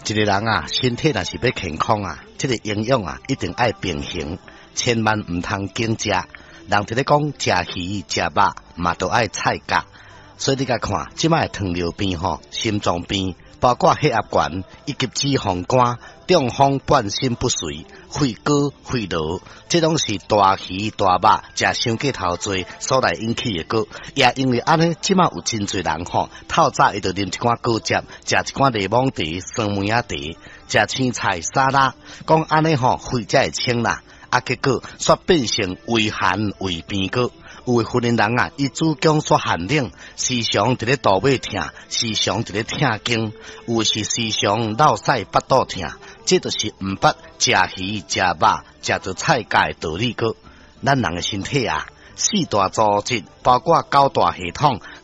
一个人啊，身体若是要健康啊，这个营养啊，一定爱平衡，千万唔通净食。人伫咧讲食鱼、食肉，嘛都爱菜价。所以你甲看，即摆糖尿病吼、心脏病，包括血压高以及脂肪肝、中风、冠心不遂、肺高、肺痨，这拢是大鱼大肉食伤过头多所来引起的果。也因为安尼，即摆有真侪人吼，透早伊就啉一罐果汁，食一罐柠檬茶、酸梅仔茶，食青菜沙拉，讲安尼吼，肺才会清啦。啊，结果煞变成胃寒胃病果。有的婚姻人啊，伊子宫煞寒冷，时常伫咧肚尾痛，时常伫咧痛经，有是时常落屎腹肚痛，这就是毋捌食鱼、食肉、食着菜价的道理个。咱人的身体啊，四大组织包括九大系统，